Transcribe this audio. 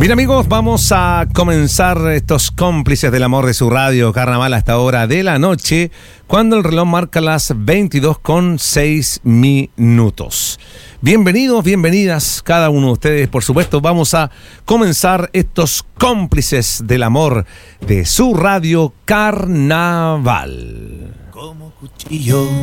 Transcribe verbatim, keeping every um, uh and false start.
Bien, amigos, vamos a comenzar estos cómplices del amor de su radio Carnaval a esta hora de la noche, cuando el reloj marca las veintidós con seis minutos. Bienvenidos, bienvenidas cada uno de ustedes. Por supuesto, vamos a comenzar estos cómplices del amor de su radio Carnaval. Como cuchillo